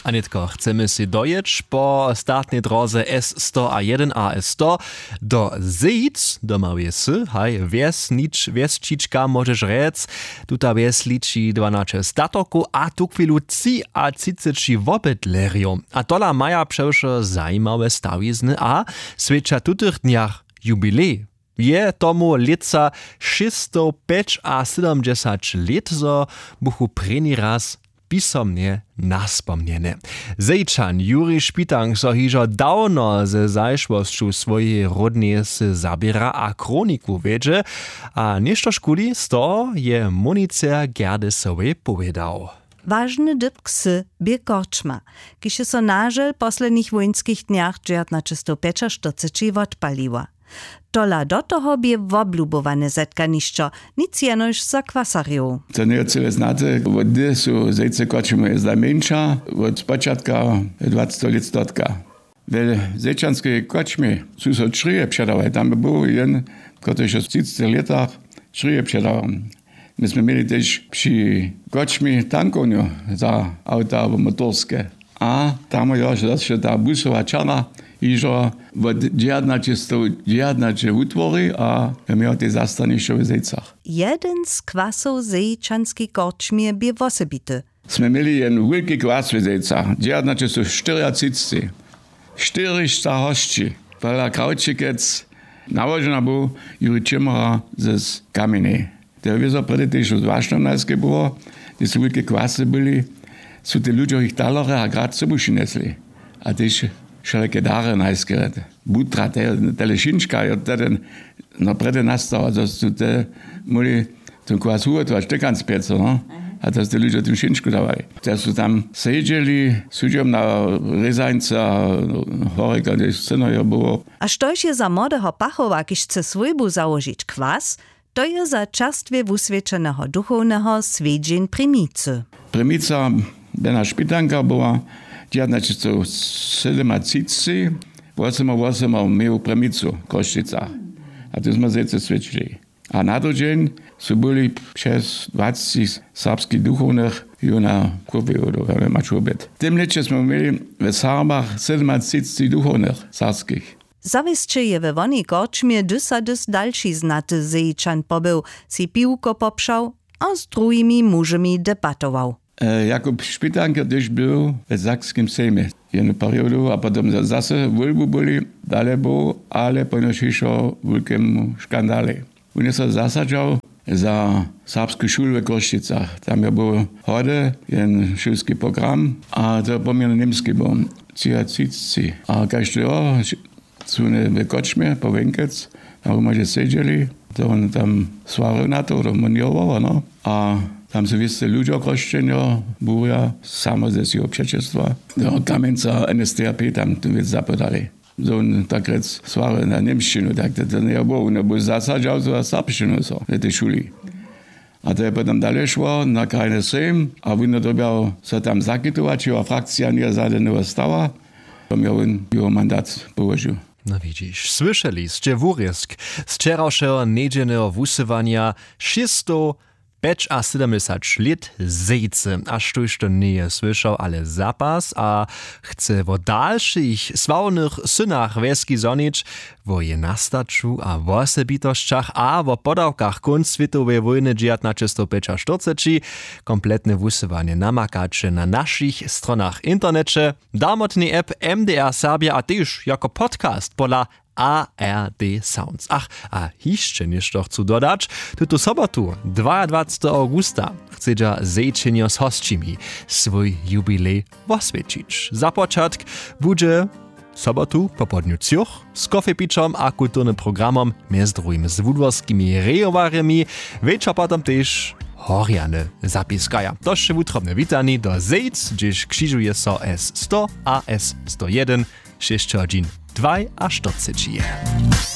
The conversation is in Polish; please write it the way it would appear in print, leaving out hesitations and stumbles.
Anitko, chcemy si dojeć po ostatniej drodze S100 a 1 a S100 do Zejc, do Mawiesy, haj, wiesčička możesz rec, tuta wies liczy 12 statoku, a tu chwilu 3 a 30 wobydlerium. A tola maja przewsze zajmowe stawizny, a świecza tutych dniach jubilej. Je tomu lica 675 lat, zo buchu preni raz pisomnie naspomniene. Zejčan Juri Špitang so hižo dawno ze zajšłosću swojej rodnej zabiera a kroniku wiedzie, a ništo škuli sto je Monice Gerdesowej powiedział. Ważny dyb ksy bie korczma, kiszy so nażel poslednich wojenskich dniach 1945 odpaliła. Tola do toho bie woblubowane zetkanišćo, nic jenož za kwasariu. To nie cele znate, wody są zejce kočmy znamenša od spočatka 20 let stotka. W zejčanskiej kočmy są so šrije předavaj, tam by był jeden, który już w 30 latach šrije předawał. Myśmy mieli też przy kočmy tankowniu za auta motorskie. A tam jeszcze ta busowa czarna i że od 19 utwory, a miał te zastanisze w Zejcach. Jeden z kwasów zejczanskiej korczmie bie wosebity. Sme mieli jeden wielki kwas w Zejcach, 1934. 400 hości. Weil Krautschikec nałożona był Juri Čimera ze Kaminej. Der wieso predy też od Waśnomnajskie było, te są wielkie kwasy byli, są te ludzie ich talere, a grad so buši nesli. A też wszelkie dary najskierete. Butra, telešinčka, ten naprede nastała, to są te muli, ten kwas ugotować, sztykan z piecu, no? A to te ludzie tym šinčku dawali. Te są tam siedzieli, sudziom na rezańca, horika, gdzieś synojo było. A štož je za młodego pachowa, kiž chce swojbu założyć kwas, to je za czerstwie uswieczonego duchownego swiedzień primicy. Primica Bena Špitanka była 1937, 88 miał premicu w Košticach. A to jsme zejce svědčili. A na to dzień są byli przez 20 serbskich duchownych na Kurwie, oder Maczubet. W tym lecie jsme mieli w Sarbach 37 duchownych serbskich. Zawisće je we woni korčmie dys další znaty zejčan pobył, si piłko popšał, a z drugimi mužemi debatował. Jakub Špitanka też był w Sakskim Sejmie jedną periodu, a potem zase volby byli, dalej był, ale ponieważ jeszcze wielkim skandale. On się zasadzał za serbską szulę w Košticach. Tam był hode, jeden szulski program, a to pomiędzy niemski był. Ciacici. A każdy rok są w kočmie, po Wękiec, na umadzie siedzieli, to on tam svaril na to, maniował, no. A tam są wszyscy ludzie okroszczenia, buja, samo ze swojego przeczestwa. Do Kamenca NSDAP tam zapytali. So on tak rec svaril na niemszczynu, tak to nie było. On był zasadzał za serbszczynu w tej szuli. A to je potem dalej szło na krajny Sejm, a on dobiał się tam zakitować, a frakcja nie zadanęła stała. To miał on jego mandat położył. No widzisz, słyszeliście wurjesk z wczorajszego niedzielnego wusywania 675 lat zejce. Aż tuż to nie słyszał, ale zapas, a chce o dalszych sławnych synach wieski zonić, wo je nastaczu, a w osobitościach, a w podawkach końc światowej wojny 1945 kompletne wusywanie namakacie na naszych stronach internecie, damotny app MDR Serbia, a też jako podcast pola ARD Sounds. Ach, a jeszcze niż chcę dodać, tuto sobotu, 22 augusta, chcę zejczenia z hostcimi swój jubilej oswiecić. Za początek będzie sobotu po południu Ciuch z kofepiczom a kulturnym programom, między drugim z wódworskimi rejowarami, wieczor potem też Horiane zapiskaja. To się utrobne witani do Zejc, gdzieś krzyżuje so S100 a S101, 6 godzin 2 a 40.